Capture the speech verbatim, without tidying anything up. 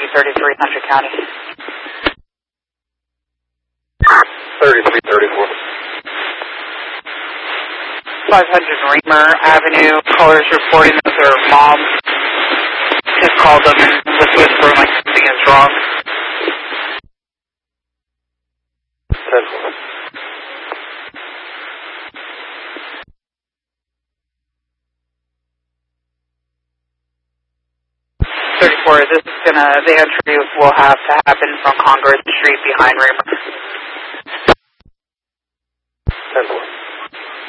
thirty-three, Hunter County. thirty-three thirty-four. five hundred Reamer Avenue. Callers reporting that their mom just called them and was whispering like something is wrong. ten four. thirty-four, this is gonna, the entry will have to happen from Congress Street behind Reamer. ten four.